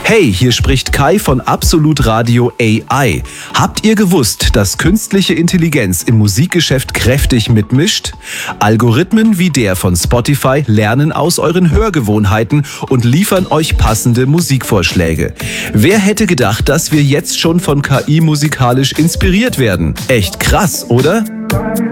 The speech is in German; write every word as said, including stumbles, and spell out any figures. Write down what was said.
Hey, hier spricht Kai von Absolut Radio A I. Habt ihr gewusst, dass künstliche Intelligenz im Musikgeschäft kräftig mitmischt? Algorithmen wie der von Spotify lernen aus euren Hörgewohnheiten und liefern euch passende Musikvorschläge. Wer hätte gedacht, dass wir jetzt schon von K I musikalisch inspiriert werden? Echt krass, oder?